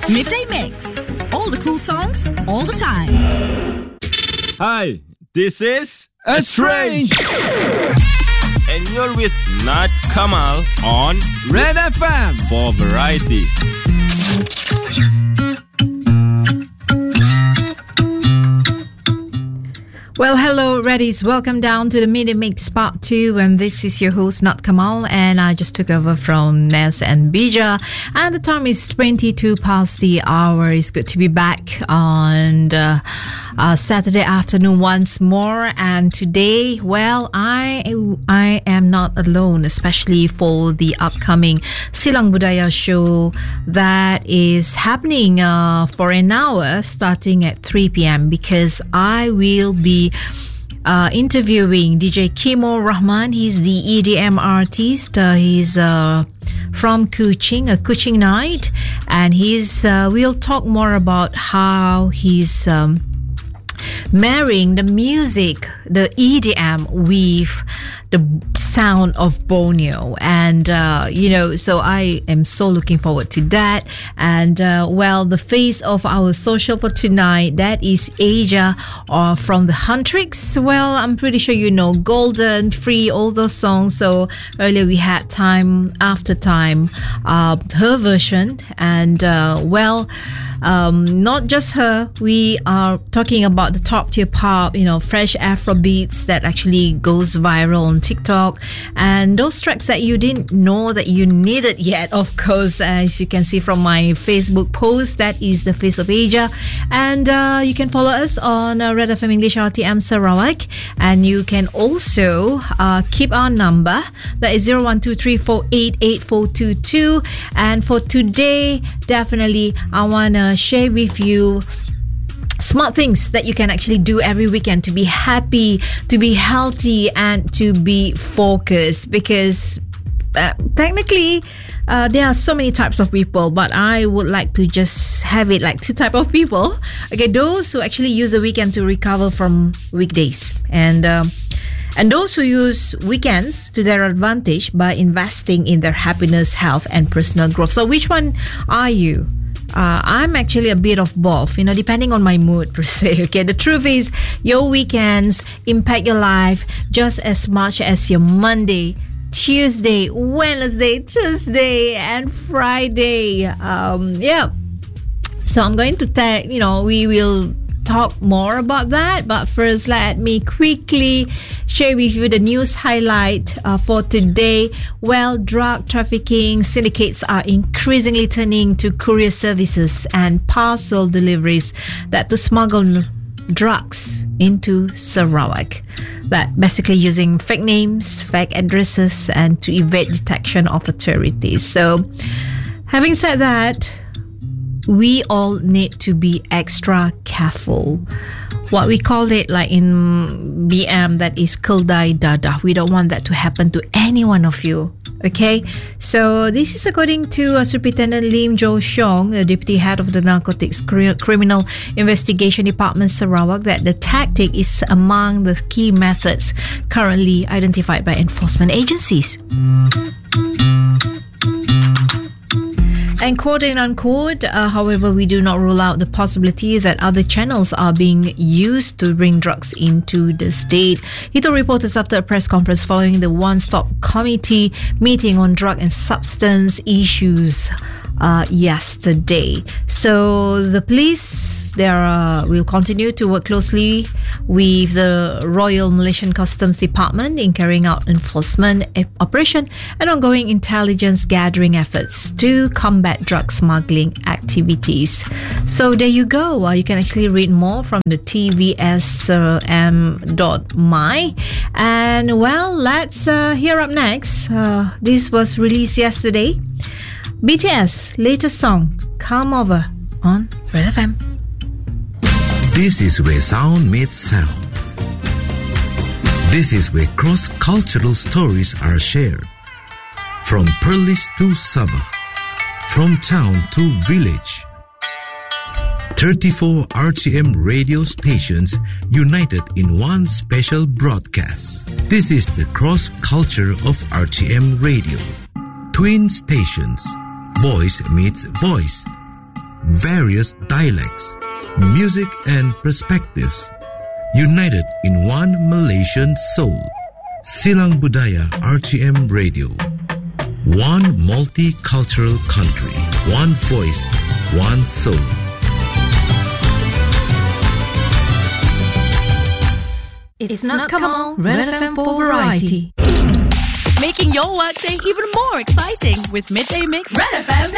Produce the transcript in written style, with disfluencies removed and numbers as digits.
Midday Mix. All the cool songs, all the time. Hi, this is Estrange. And you're with Nat Kamal on Red FM for variety. Well, hello, Reddies. Welcome down to the Midday Mix Part 2. And this is your host, Nat Kamal. And I just took over from Ness and Bija. And the time is 22 past the hour. It's good to be back on Saturday afternoon once more. And today, well, I am not alone, especially for the upcoming Silang Budaya show that is happening for an hour starting at 3 p.m. because I will be interviewing DJ Kimo Rahman. He's the EDM artist. He's from Kuching, a Kuching night, and we'll talk more about how he's marrying the music, the EDM, with the sound of Borneo. And so I am so looking forward to that. And the face of our social for tonight, that is Asia from the Huntrix. Well, I'm pretty sure you know Golden, Free, all those songs. So earlier we had Time After Time, her version. And not just her, we are talking about the top tier pop, fresh Afro beats that actually goes viral on TikTok, and those tracks that you didn't know that you needed yet. Of course, as you can see from my Facebook post, that is the face of Asia. And you can follow us on Red FM English RTM Sarawak, and you can also keep our number, that is 0123488422. And for today, definitely I want to share with you smart things that you can actually do every weekend to be happy, to be healthy, and to be focused. Because technically there are so many types of people, but I would like to just have it like two types of people. Okay, those who actually use the weekend to recover from weekdays, and those who use weekends to their advantage by investing in their happiness, health, and personal growth. So which one are you? I'm actually a bit of both, depending on my mood per se. Okay, the truth is your weekends impact your life just as much as your Monday, Tuesday, Wednesday, Thursday, and Friday. So I'm going to we will talk more about that, but first let me quickly share with you the news highlight for today. Well, drug trafficking syndicates are increasingly turning to courier services and parcel deliveries to smuggle drugs into Sarawak, that basically using fake names, fake addresses, and to evade detection of authorities. So having said that, we all need to be extra careful. What we call it, like in BM, that is Keldai Dadah. We don't want that to happen to any one of you. Okay, so this is according to Superintendent Lim Jo Xiong, the Deputy Head of the Narcotics Criminal Investigation Department Sarawak, that the tactic is among the key methods currently identified by enforcement agencies. And quote and unquote, however, we do not rule out the possibility that other channels are being used to bring drugs into the state. He told reporters after a press conference following the One-Stop Committee meeting on drug and substance issues yesterday. So the police, will continue to work closely with the Royal Malaysian Customs Department in carrying out enforcement operation and ongoing intelligence gathering efforts to combat drug smuggling activities. So there you go. You can actually read more from the tvsm.my. And let's hear up next. This was released yesterday. BTS latest song, Come Over, on Red FM. This is where sound meets sound. This is where cross-cultural stories are shared. From Perlis to Sabah, from town to village. 34 RTM radio stations united in one special broadcast. This is the cross-culture of RTM radio. Twin stations. Voice meets voice. various dialects, music and perspectives, united in one Malaysian soul. Silang Budaya RTM Radio. One multicultural country, one voice, one soul. It's not Kamal, Red FM for variety. Making your workday even more exciting with Midday Mix Red FM